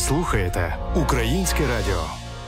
слухаєте Українське радіо.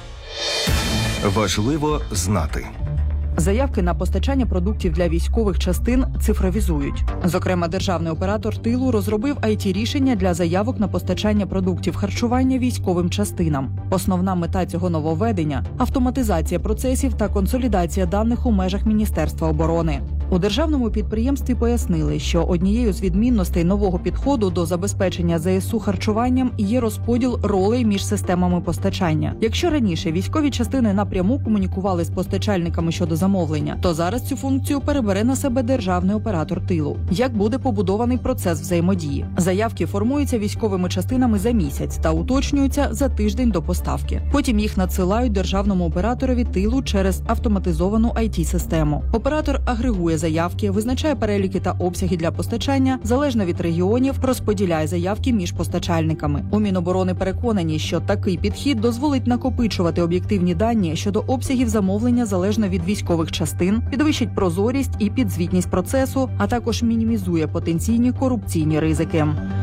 Важливо знати. Заявки на постачання продуктів для військових частин цифровізують. Зокрема, державний оператор тилу розробив IT-рішення для заявок на постачання продуктів харчування військовим частинам. Основна мета цього нововведення – автоматизація процесів та консолідація даних у межах Міністерства оборони. У державному підприємстві пояснили, що однією з відмінностей нового підходу до забезпечення ЗСУ харчуванням є розподіл ролей між системами постачання. Якщо раніше військові частини напряму комунікували з постачальниками щодо замовлення, то зараз цю функцію перебере на себе державний оператор тилу. Як буде побудований процес взаємодії? Заявки формуються військовими частинами за місяць та уточнюються за тиждень до поставки. Потім їх надсилають державному операторові тилу через автоматизовану IT-систему. Оператор агрегує заявки, визначає переліки та обсяги для постачання, залежно від регіонів, розподіляє заявки між постачальниками. У Міноборони переконані, що такий підхід дозволить накопичувати об'єктивні дані щодо обсягів замовлення залежно від військових частин, підвищить прозорість і підзвітність процесу, а також мінімізує потенційні корупційні ризики.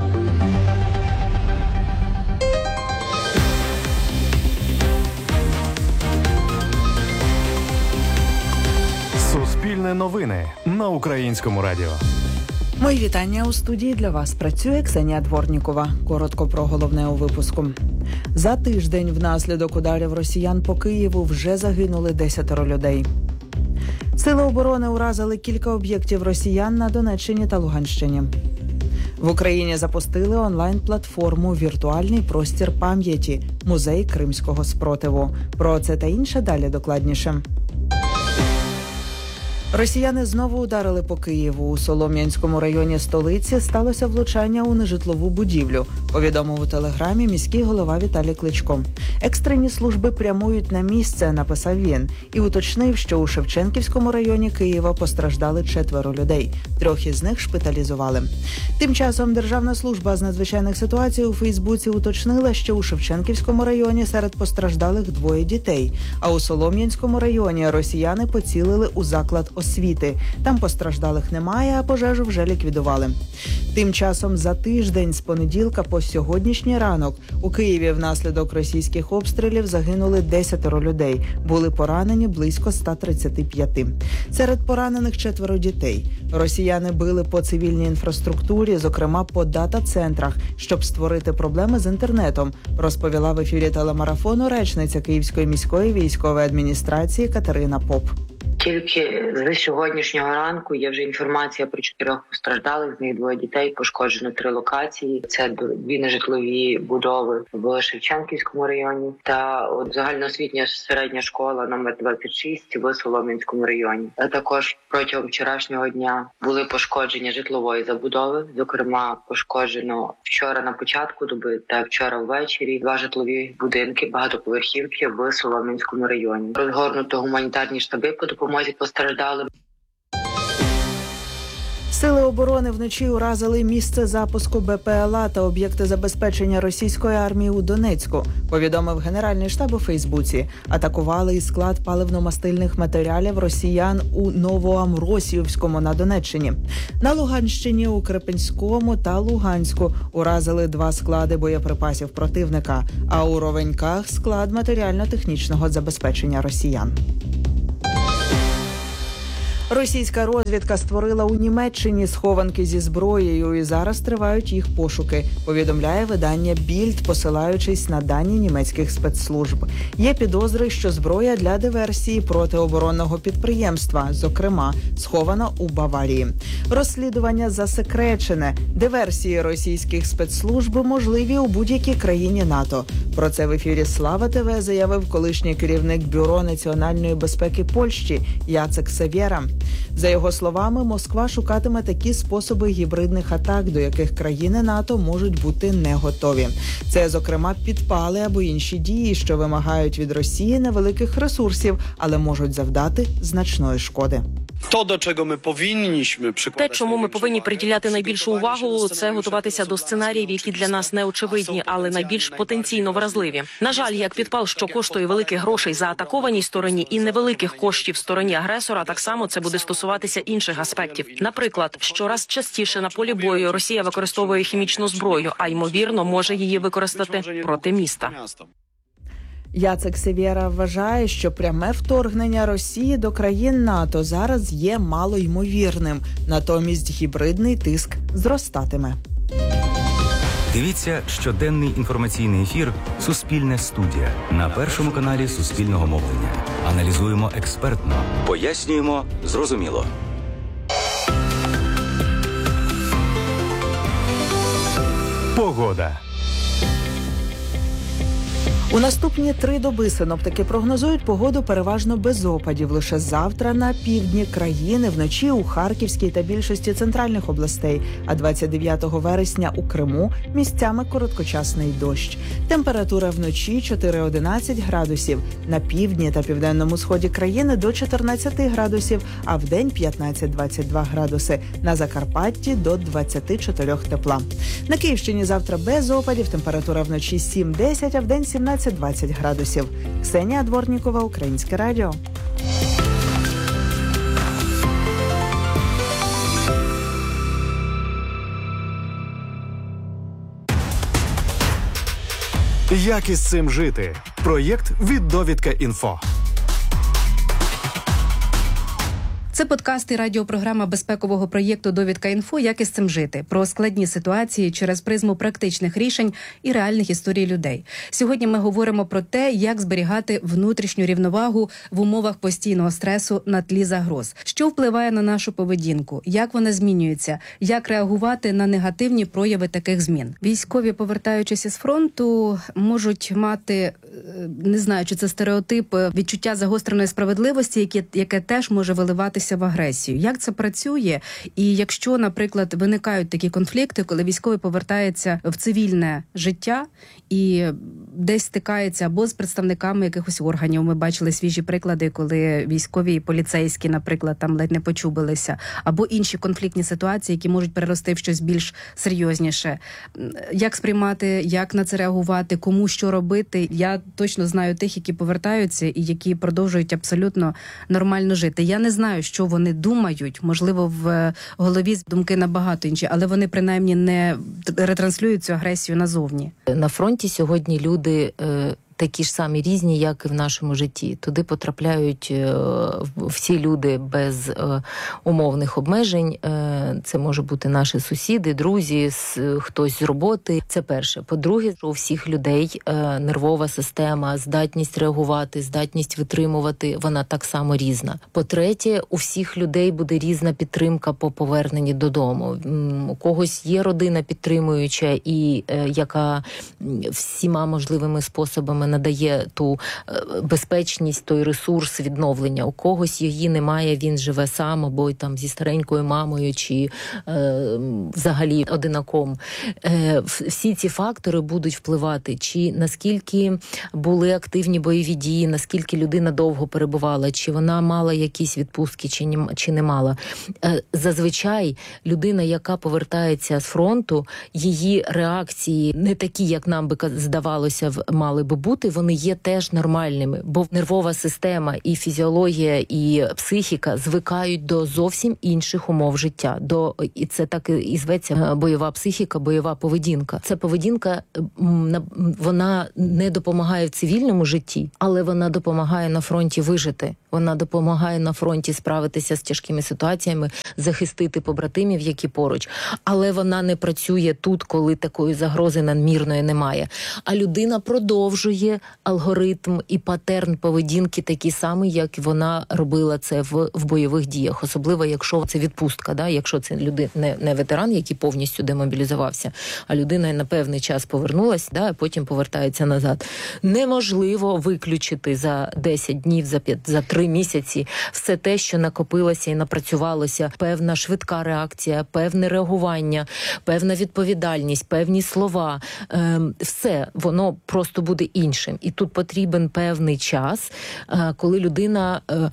Суспільне новини на Українському радіо. Мої вітання. У студії для вас працює Ксенія Дворнікова. Коротко про головне у випуску. За тиждень внаслідок ударів росіян по Києву вже загинули 10 людей. Сили оборони уразили кілька об'єктів росіян на Донеччині та Луганщині. В Україні запустили онлайн-платформу «Віртуальний простір пам'яті» – музей кримського спротиву. Про це та інше далі докладніше. Росіяни знову ударили по Києву. У Солом'янському районі столиці сталося влучання у нежитлову будівлю, повідомив у телеграмі міський голова Віталій Кличко. Екстрені служби прямують на місце, написав він, і уточнив, що у Шевченківському районі Києва постраждали 4 людей. 3 із них шпиталізували. Тим часом Державна служба з надзвичайних ситуацій у Фейсбуці уточнила, що у Шевченківському районі серед постраждалих 2 дітей, а у Солом'янському районі росіяни поцілили у заклад освіти. Там постраждалих немає, а пожежу вже ліквідували. Тим часом за тиждень з понеділка по сьогоднішній ранок у Києві внаслідок російських обстрілів загинули 10 людей. Були поранені близько 135. Серед поранених 4 дітей. Росіяни били по цивільній інфраструктурі, зокрема по дата-центрах, щоб створити проблеми з інтернетом, розповіла в ефірі телемарафону речниця Київської міської військової адміністрації Катерина Поп. Тільки з сьогоднішнього ранку є вже інформація про 4 постраждалих, з них 2 дітей, пошкоджено 3 локації. Це 2 нежитлові будови в Шевченківському районі та загальноосвітня середня школа номер 26 в Солом'янському районі. А також протягом вчорашнього дня були пошкодження житлової забудови, зокрема пошкоджено вчора на початку доби та вчора ввечері 2 житлові будинки, багатоповерхівки в Солом'янському районі. Розгорнуто гуманітарні штаби по допомозі постраждалим. Сили оборони вночі уразили місце запуску БПЛА та об'єкти забезпечення російської армії у Донецьку, повідомив Генеральний штаб у Фейсбуці. Атакували і склад паливно-мастильних матеріалів росіян у Новоамросіївському на Донеччині. На Луганщині у Крепинському та Луганську уразили 2 склади боєприпасів противника, а у Ровеньках – склад матеріально-технічного забезпечення росіян. Російська розвідка створила у Німеччині схованки зі зброєю і зараз тривають їх пошуки, повідомляє видання Більд, посилаючись на дані німецьких спецслужб. Є підозри, що зброя для диверсії протиоборонного підприємства, зокрема, схована у Баварії. Розслідування засекречене. Диверсії російських спецслужб можливі у будь-якій країні НАТО. Про це в ефірі Слава ТВ заявив колишній керівник Бюро національної безпеки Польщі Яцек Савєра. За його словами, Москва шукатиме такі способи гібридних атак, до яких країни НАТО можуть бути не готові. Це, зокрема, підпали або інші дії, що вимагають від Росії невеликих ресурсів, але можуть завдати значної шкоди. Те, чому ми повинні приділяти найбільшу увагу, це готуватися до сценаріїв, які для нас не очевидні, але найбільш потенційно вразливі. На жаль, як підпал, що коштує великих грошей за атакованій стороні і невеликих коштів стороні агресора, так само це буде стосуватися інших аспектів. Наприклад, щораз частіше на полі бою Росія використовує хімічну зброю, а ймовірно може її використати проти міста. Яцек Сєвєра вважає, що пряме вторгнення Росії до країн НАТО зараз є малоймовірним. Натомість гібридний тиск зростатиме. Дивіться щоденний інформаційний ефір «Суспільне студія» на Першому каналі Суспільного мовлення. Аналізуємо експертно, пояснюємо зрозуміло. Погода. У наступні 3 доби синоптики прогнозують погоду переважно без опадів. Лише завтра на півдні країни, вночі у Харківській та більшості центральних областей, а 29 вересня у Криму місцями короткочасний дощ. Температура вночі 4-11 градусів, на півдні та південному сході країни до 14 градусів, а вдень 15-22 градуси, на Закарпатті до 24 тепла. На Київщині завтра без опадів, температура вночі 7-10, а вдень 17-20 градусів. Ксенія Дворнікова, Українське радіо. Як із цим жити? Проєкт від Довідка.Інфо. Це подкаст і радіопрограма безпекового проєкту «Довідка.Інфо. Як із цим жити?» про складні ситуації через призму практичних рішень і реальних історій людей. Сьогодні ми говоримо про те, як зберігати внутрішню рівновагу в умовах постійного стресу на тлі загроз. Що впливає на нашу поведінку? Як вона змінюється? Як реагувати на негативні прояви таких змін? Військові, повертаючись із фронту, можуть мати, не знаю, чи це стереотип, відчуття загостреної справедливості, яке теж може виливатися в агресію. Як це працює? І якщо, наприклад, виникають такі конфлікти, коли військовий повертається в цивільне життя і десь стикається або з представниками якихось органів. Ми бачили свіжі приклади, коли військові і поліцейські, наприклад, там ледь не почубилися, або інші конфліктні ситуації, які можуть перерости в щось більш серйозніше. Як сприймати, як на це реагувати, кому що робити? Я точно знаю тих, які повертаються і які продовжують абсолютно нормально жити. Я не знаю, що вони думають, можливо, в голові думки набагато інші, але вони принаймні не ретранслюють цю агресію назовні. На фронті сьогодні люди такі ж самі різні, як і в нашому житті. Туди потрапляють всі люди без умовних обмежень. Це може бути наші сусіди, друзі, хтось з роботи. Це перше. По-друге, у всіх людей нервова система, здатність реагувати, здатність витримувати, вона так само різна. По-третє, у всіх людей буде різна підтримка по поверненні додому. У когось є родина підтримуюча, і яка всіма можливими способами надає ту безпечність, той ресурс відновлення. У когось її немає, він живе сам, або там зі старенькою мамою, чи взагалі одинаком. Всі ці фактори будуть впливати, чи наскільки були активні бойові дії, наскільки людина довго перебувала, чи вона мала якісь відпустки, чи не мала. Зазвичай людина, яка повертається з фронту, її реакції не такі, як нам би здавалося, мали би бути, вони є теж нормальними, бо нервова система і фізіологія, і психіка звикають до зовсім інших умов життя. І це так і зветься бойова психіка, бойова поведінка. Ця поведінка, вона не допомагає в цивільному житті, але вона допомагає на фронті вижити. Вона допомагає на фронті справитися з тяжкими ситуаціями, захистити побратимів, які поруч. Але вона не працює тут, коли такої загрози надмірної немає. А людина продовжує алгоритм і патерн поведінки такий самий, як вона робила це в бойових діях. Особливо, якщо це відпустка, да? Якщо це людина не ветеран, який повністю демобілізувався, а людина на певний час повернулась, да, а потім повертається назад. Неможливо виключити за 10 днів, за 3 місяці все те, що накопилося і напрацювалося. Певна швидка реакція, певне реагування, певна відповідальність, певні слова. Все, воно просто буде іншим. І тут потрібен певний час, коли людина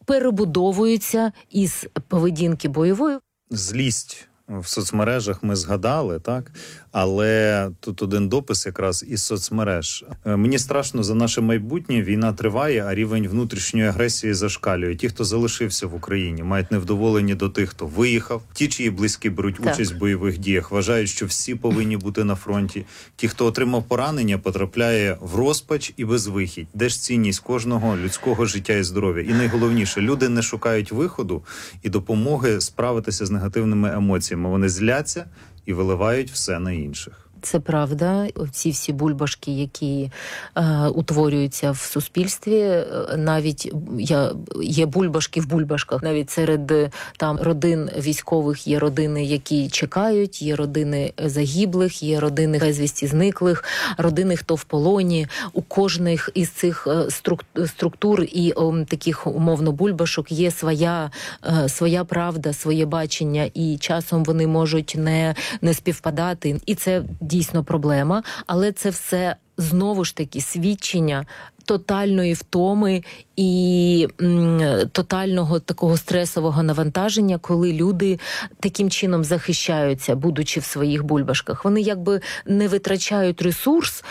перебудовуються із поведінки бойової. Злість в соцмережах ми згадали, так? Але тут один допис якраз із соцмереж. Мені страшно за наше майбутнє, війна триває, а рівень внутрішньої агресії зашкалює. Ті, хто залишився в Україні, мають невдоволення до тих, хто виїхав. Ті, чиї близькі беруть участь в бойових діях, вважають, що всі повинні бути на фронті. Ті, хто отримав поранення, потрапляє в розпач і безвихідь. Де ж цінність кожного людського життя і здоров'я? І найголовніше, люди не шукають виходу і допомоги справитися з негативними емоціями. Вони зляться і виливають все на інших. Це правда. Ці всі бульбашки, які утворюються в суспільстві, навіть є бульбашки в бульбашках. Навіть серед родин військових є родини, які чекають, є родини загиблих, є родини безвісті зниклих, родини, хто в полоні. У кожних із цих структур і таких умовно бульбашок є своя правда, своє бачення, і часом вони можуть не співпадати. І це дійсно проблема, але це все знову ж таки свідчення тотальної втоми і тотального такого стресового навантаження, коли люди таким чином захищаються, будучи в своїх бульбашках. Вони якби не витрачають ресурс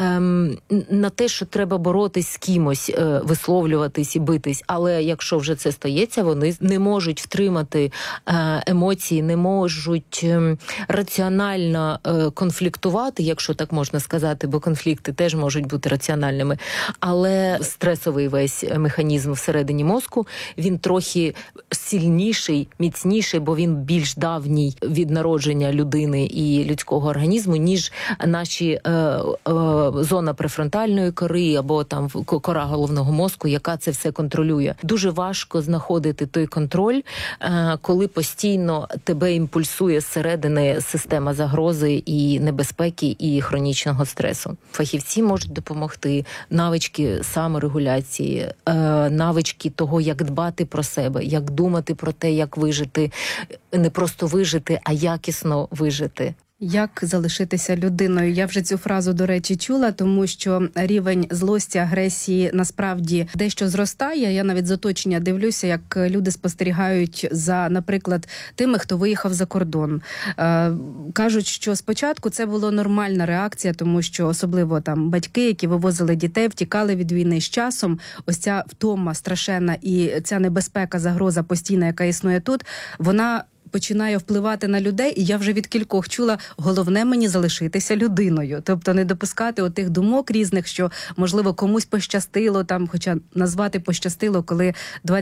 на те, що треба боротись з кимось, висловлюватись і битись. Але якщо вже це стається, вони не можуть втримати емоції, не можуть раціонально конфліктувати, якщо так можна сказати, бо конфлікти теж можуть бути раціональними. Але стресовий весь механізм всередині мозку, він трохи сильніший, міцніший, бо він більш давній від народження людини і людського організму, ніж наші зона префронтальної кори або там кора головного мозку, яка це все контролює. Дуже важко знаходити той контроль, коли постійно тебе імпульсує зсередини система загрози і небезпеки і хронічного стресу. Фахівці можуть допомогти, навички саморегуляції, навички того, як дбати про себе, як думати про те, як вижити, не просто вижити, а якісно вижити. Як залишитися людиною? Я вже цю фразу, до речі, чула, тому що рівень злості, агресії насправді дещо зростає. Я навіть з оточення дивлюся, як люди спостерігають за, наприклад, тими, хто виїхав за кордон. Кажуть, що спочатку це була нормальна реакція, тому що особливо там батьки, які вивозили дітей, втікали від війни. З часом ось ця втома страшенна і ця небезпека, загроза постійна, яка існує тут, вона починає впливати на людей, і я вже від кількох чула, головне мені залишитися людиною. Тобто не допускати отих думок різних, що, можливо, комусь пощастило, там, хоча назвати пощастило, коли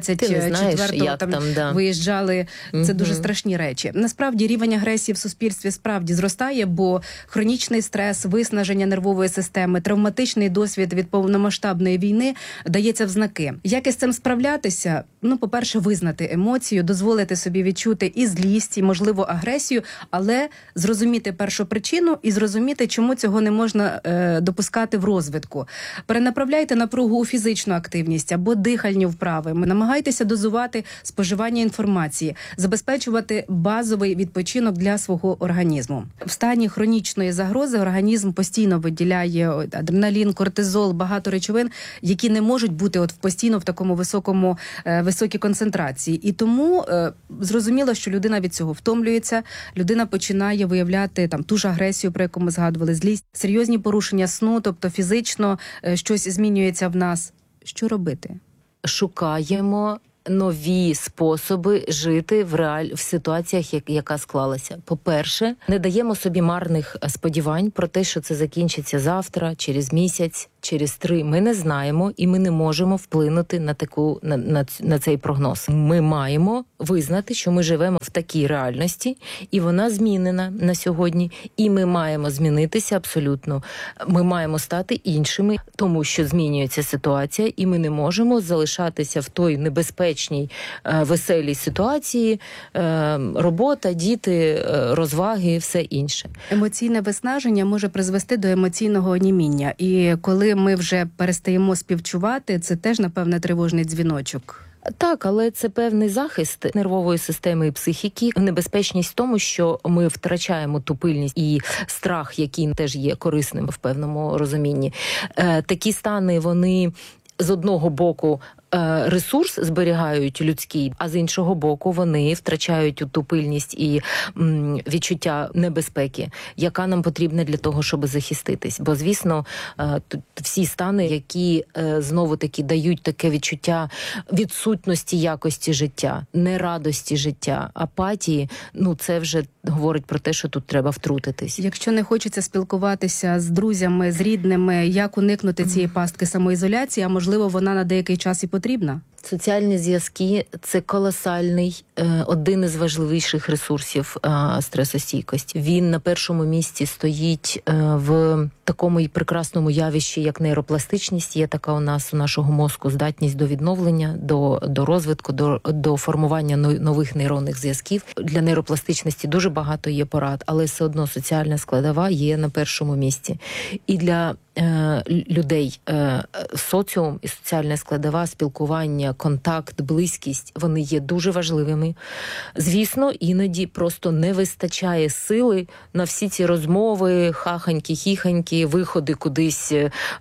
24-го виїжджали. Це дуже страшні речі. Насправді, рівень агресії в суспільстві справді зростає, бо хронічний стрес, виснаження нервової системи, травматичний досвід від повномасштабної війни дається в знаки. Як із цим справлятися? По-перше, визнати емоцію, дозволити собі відчути і злість, і, можливо, агресію, але зрозуміти першопричину і зрозуміти, чому цього не можна допускати в розвитку. Перенаправляйте напругу у фізичну активність або дихальні вправи. Намагайтеся дозувати споживання інформації, забезпечувати базовий відпочинок для свого організму. В стані хронічної загрози організм постійно виділяє адреналін, кортизол, багато речовин, які не можуть бути постійно в такому високій концентрації. І тому зрозуміло, що людина від цього втомлюється, людина починає виявляти ту ж агресію, про яку ми згадували, злість, серйозні порушення сну, тобто фізично щось змінюється в нас. Що робити? Шукаємо нові способи жити в ситуаціях, яка склалася. По-перше, не даємо собі марних сподівань про те, що це закінчиться завтра, через місяць, через 3. Ми не знаємо і ми не можемо вплинути на цей прогноз. Ми маємо визнати, що ми живемо в такій реальності, і вона змінена на сьогодні, і ми маємо змінитися абсолютно. Ми маємо стати іншими, тому що змінюється ситуація, і ми не можемо залишатися в той небезпечній, веселій ситуації, робота, діти, розваги, все інше. Емоційне виснаження може призвести до емоційного оніміння, і коли ми вже перестаємо співчувати, це теж, напевне, тривожний дзвіночок. Так, але це певний захист нервової системи і психіки. Небезпечність в тому, що ми втрачаємо ту пильність і страх, який теж є корисним в певному розумінні. Такі стани, вони з одного боку ресурс зберігають людський, а з іншого боку вони втрачають ту пильність і відчуття небезпеки, яка нам потрібна для того, щоб захиститись. Бо, звісно, всі стани, які знову-таки дають таке відчуття відсутності якості життя, нерадості життя, апатії, це вже говорить про те, що тут треба втрутитись. Якщо не хочеться спілкуватися з друзями, з рідними, як уникнути цієї пастки самоізоляції, а можливо вона на деякий час і потрібна? Соціальні зв'язки – це колосальний, один із важливіших ресурсів стресостійкості. Він на першому місці стоїть в такому і прекрасному явищі, як нейропластичність. Є така у нас, у нашого мозку, здатність до відновлення, до розвитку, до формування нових нейронних зв'язків. Для нейропластичності дуже багато є порад, але все одно соціальна складова є на першому місці. І для людей соціум і соціальна складова, спілкування, контакт, близькість, вони є дуже важливими. Звісно, іноді просто не вистачає сили на всі ці розмови, хаханьки, хіханьки, виходи кудись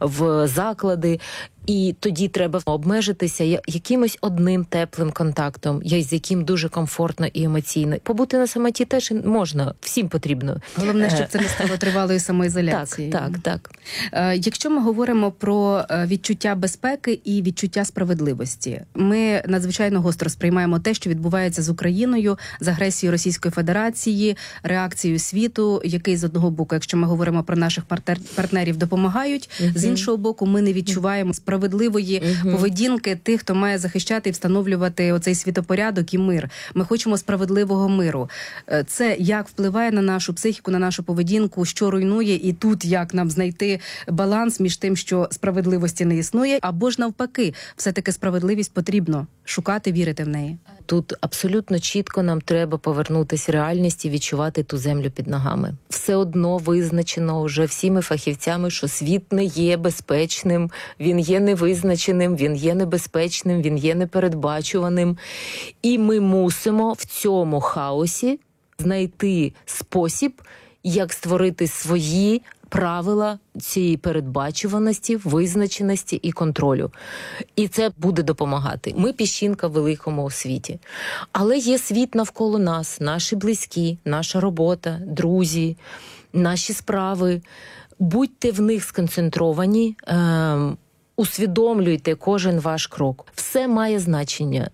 в заклади. І тоді треба обмежитися якимось одним теплим контактом, з яким дуже комфортно і емоційно. Побути на самоті теж можна, всім потрібно. Головне, щоб це не стало тривалою самоізоляцією. Так. Якщо ми говоримо про відчуття безпеки і відчуття справедливості, ми надзвичайно гостро сприймаємо те, що відбувається з Україною, з агресією Російської Федерації, реакцією світу, який з одного боку, якщо ми говоримо про наших партнерів, допомагають, з іншого боку, ми не відчуваємо справедливої поведінки тих, хто має захищати і встановлювати оцей світопорядок і мир. Ми хочемо справедливого миру. Це як впливає на нашу психіку, на нашу поведінку, що руйнує, і тут як нам знайти баланс між тим, що справедливості не існує, або ж навпаки, все-таки справедливість потрібно шукати, вірити в неї. Тут абсолютно чітко нам треба повернутися в реальність і відчувати ту землю під ногами. Все одно визначено вже всіми фахівцями, що світ не є безпечним, він є невизначеним, він є небезпечним, він є непередбачуваним. І ми мусимо в цьому хаосі знайти спосіб, як створити свої правила цієї передбачуваності, визначеності і контролю. І це буде допомагати. Ми піщинка в великому світі. Але є світ навколо нас, наші близькі, наша робота, друзі, наші справи. Будьте в них сконцентровані, усвідомлюйте кожен ваш крок. Все має значення.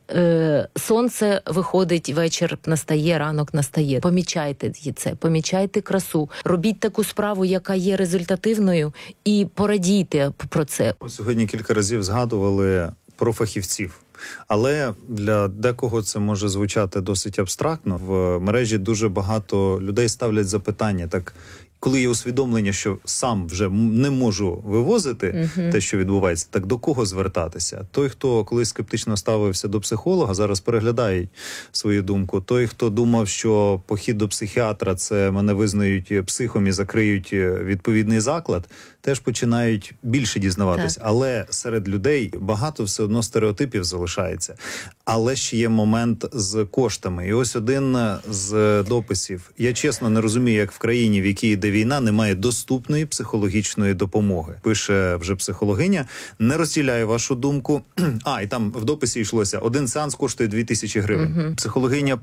Сонце виходить, вечір настає, ранок настає. Помічайте це, помічайте красу. Робіть таку справу, яка є результативною, і порадійте про це. Сьогодні кілька разів згадували про фахівців. Але для декого це може звучати досить абстрактно. В мережі дуже багато людей ставлять запитання, так, коли є усвідомлення, що сам вже не можу вивозити те, що відбувається, так до кого звертатися? Той, хто колись скептично ставився до психолога, зараз переглядає свою думку. Той, хто думав, що похід до психіатра – це мене визнають психом і закриють відповідний заклад, теж починають більше дізнаватись. Але серед людей багато все одно стереотипів залишається. Але ще є момент з коштами. І ось один з дописів. Я чесно не розумію, як в країні, в якій йде війна, немає доступної психологічної допомоги. Пише вже психологиня. Не розділяю вашу думку. І там в дописі йшлося, один сеанс коштує 2000 гривень. Психологиня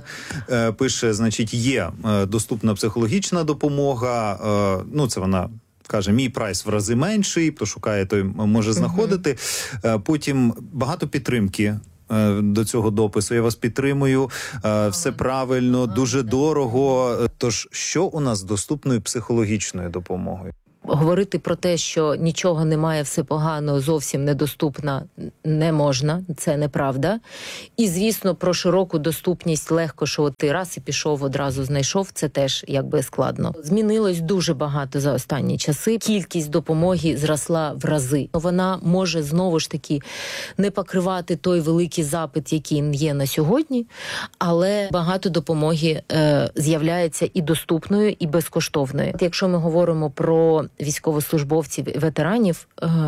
пише, значить, є доступна психологічна допомога. Це вона каже, мій прайс в рази менший, хто шукає, той може знаходити. Потім багато підтримки до цього допису. Я вас підтримую, все правильно, дуже дорого. Тож, що у нас з доступною психологічною допомогою? Говорити про те, що нічого немає, все погано, зовсім недоступно, не можна, це неправда. І, звісно, про широку доступність легко, що ти раз і пішов, одразу знайшов, це теж якби складно. Змінилось дуже багато за останні часи, кількість допомоги зросла в рази. Вона може, знову ж таки, не покривати той великий запит, який є на сьогодні, але багато допомоги з'являється і доступною, і безкоштовною. Якщо ми говоримо про військовослужбовців, ветеранів,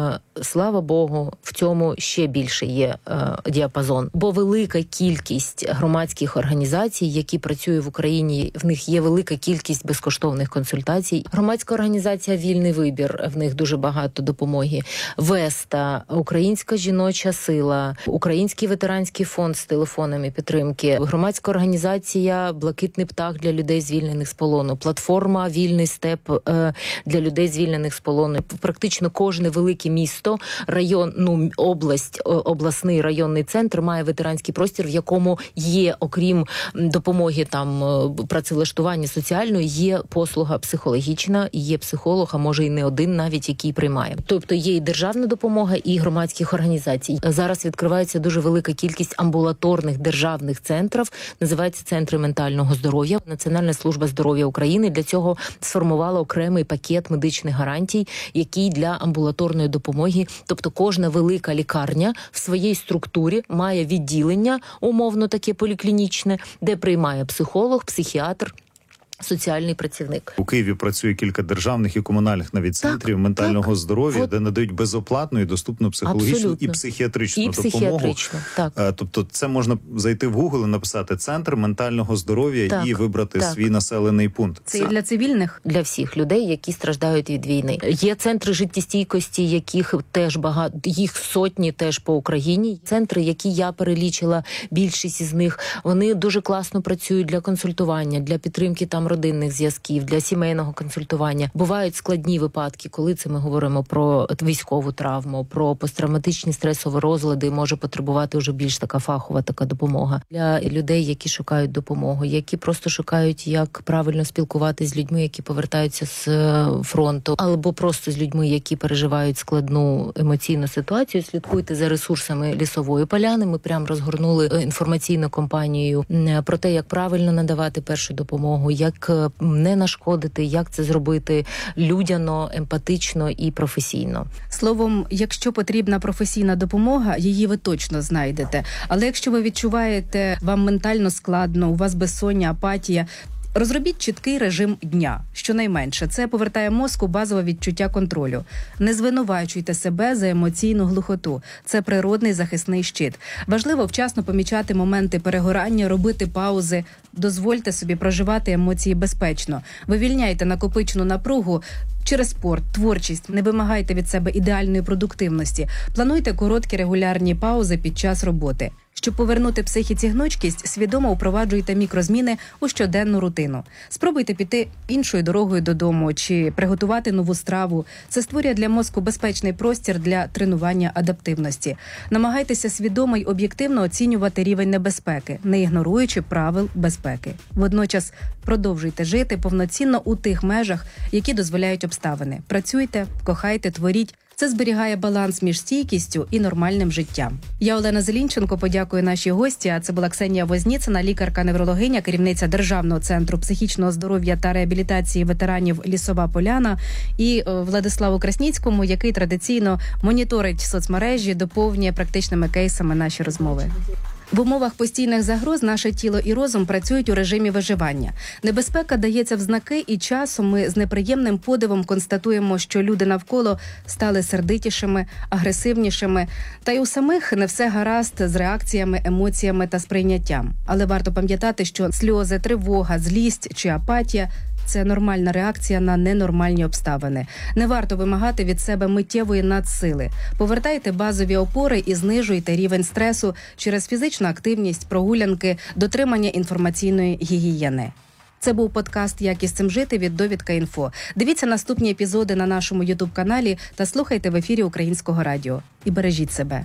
слава Богу, в цьому ще більше є діапазон. Бо велика кількість громадських організацій, які працюють в Україні, в них є велика кількість безкоштовних консультацій. Громадська організація «Вільний вибір», в них дуже багато допомоги. Веста, Українська жіноча сила, Український ветеранський фонд з телефонами підтримки, громадська організація «Блакитний птах» для людей, звільнених з полону, платформа «Вільний степ» для людей, звільнених з полону. Практично кожне велике місто, район, область, обласний районний центр має ветеранський простір, в якому є, окрім допомоги там працевлаштування соціальної, є послуга психологічна, є психолог, а може і не один навіть, який приймає. Тобто є і державна допомога, і громадських організацій. Зараз відкривається дуже велика кількість амбулаторних державних центрів, називаються центри ментального здоров'я. Національна служба здоров'я України для цього сформувала окремий пакет медичних гарантій, який для амбулаторної допомоги, тобто кожна велика лікарня в своїй структурі має відділення, умовно таке поліклінічне, де приймає психолог, психіатр, соціальний працівник. У Києві працює кілька державних і комунальних навіть центрів ментального здоров'я, де надають безоплатну і доступну психологічну Абсолютно. і психіатричну допомогу. Так. Тобто це можна зайти в Google і написати «Центр ментального здоров'я» і вибрати свій населений пункт. Це і для цивільних? Для всіх людей, які страждають від війни. Є центри життєстійкості, яких теж багато, їх сотні теж по Україні. Центри, які я перелічила, більшість із них, вони дуже класно працюють для консультування, для підтримки там родинних зв'язків, для сімейного консультування. Бувають складні випадки, коли це ми говоримо про військову травму, про посттравматичні стресові розлади, може потребувати вже більш така фахова така допомога. Для людей, які шукають допомогу, які просто шукають, як правильно спілкуватися з людьми, які повертаються з фронту, або просто з людьми, які переживають складну емоційну ситуацію. Слідкуйте за ресурсами Лісової поляни. Ми прямо розгорнули інформаційну кампанію про те, як правильно надавати першу допомогу, як не нашкодити, як це зробити людяно, емпатично і професійно. Словом, якщо потрібна професійна допомога, її ви точно знайдете. Але якщо ви відчуваєте, вам ментально складно, у вас безсоння, апатія, розробіть чіткий режим дня. Щонайменше, це повертає мозку базове відчуття контролю. Не звинувачуйте себе за емоційну глухоту. Це природний захисний щит. Важливо вчасно помічати моменти перегорання, робити паузи. Дозвольте собі проживати емоції безпечно. Вивільняйте накопичену напругу через спорт, творчість. Не вимагайте від себе ідеальної продуктивності. Плануйте короткі регулярні паузи під час роботи. Щоб повернути психіці гнучкість, свідомо впроваджуйте мікрозміни у щоденну рутину. Спробуйте піти іншою дорогою додому чи приготувати нову страву. Це створює для мозку безпечний простір для тренування адаптивності. Намагайтеся свідомо й об'єктивно оцінювати рівень небезпеки, не ігноруючи правил безпеки. Водночас продовжуйте жити повноцінно у тих межах, які дозволяють обставини. Працюйте, кохайте, творіть. Це зберігає баланс між стійкістю і нормальним життям. Я, Олена Зелінченко, подякую нашій гості, а це була Ксенія Возніцина, лікарка-неврологиня, керівниця Державного центру психічного здоров'я та реабілітації ветеранів «Лісова поляна», і Владиславу Красніцькому, який традиційно моніторить соцмережі, доповнює практичними кейсами наші розмови. В умовах постійних загроз наше тіло і розум працюють у режимі виживання. Небезпека дається в знаки, і часом ми з неприємним подивом констатуємо, що люди навколо стали сердитішими, агресивнішими. Та й у самих не все гаразд з реакціями, емоціями та сприйняттям. Але варто пам'ятати, що сльози, тривога, злість чи апатія – це нормальна реакція на ненормальні обставини. Не варто вимагати від себе миттєвої надсили. Повертайте базові опори і знижуйте рівень стресу через фізичну активність, прогулянки, дотримання інформаційної гігієни. Це був подкаст «Як із цим жити» від Довідка.Інфо. Дивіться наступні епізоди на нашому YouTube-каналі та слухайте в ефірі Українського радіо. І бережіть себе.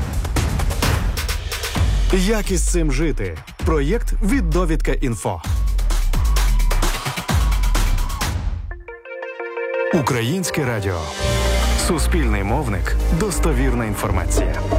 «Як із цим жити» – проєкт від Довідка.Інфо. Українське радіо. Суспільний мовник. Достовірна інформація.